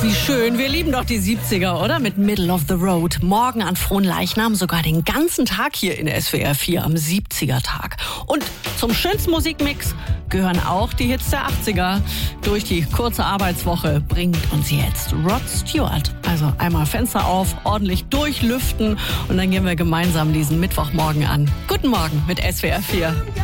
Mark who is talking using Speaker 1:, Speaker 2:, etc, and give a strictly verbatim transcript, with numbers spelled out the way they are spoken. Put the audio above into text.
Speaker 1: wie schön. Wir lieben doch die siebziger, oder? Mit Middle of the Road. Morgen an Fronleichnam sogar den ganzen Tag hier in S W R vier am siebziger-Tag. Und zum schönsten Musikmix gehören auch die Hits der achtziger. Durch die kurze Arbeitswoche bringt uns jetzt Rod Stewart. Also einmal Fenster auf, ordentlich durchlüften und dann gehen wir gemeinsam diesen Mittwochmorgen an. Guten Morgen mit S W R vier.